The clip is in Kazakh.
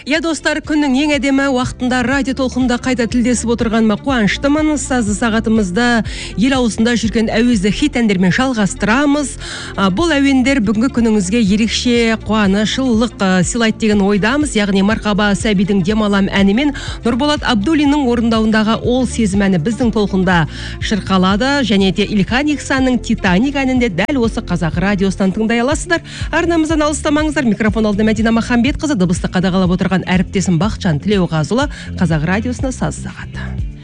достар, күннің ең әдемі уақытында радио толқында қайта тілдесіп отырғаныма қуаныштымын. Сазды сағатымызда ел аузында жүрген әуезді хит әндермен жалғастырамыз. Бұл әуендер бүгінгі күніңізге ерекше қуанышылық сыйлайды деген ойдамыз. Яғни Мархаба Сәбидің Демалам әнімен Нұрболат Абдуллиннің орындауындағы Ол сезім әні біздің толқында шырқалады. Және де Ильхан Ихсанның Титаник әнінде дәл осы қазақ радиосынан тыңдай аласыздар. Арнамыздан алыстамаңыздар. Микрофон алдында Мәдина Махамбетқызы, дыбысты қадағалап отырған әріптесім Бақытжан Тілеуғазыұлы. Қазақ радиосына саз сағат.